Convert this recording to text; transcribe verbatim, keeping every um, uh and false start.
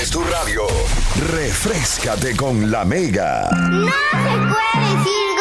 prendes tu radio, refréscate con La Mega. No se puede decir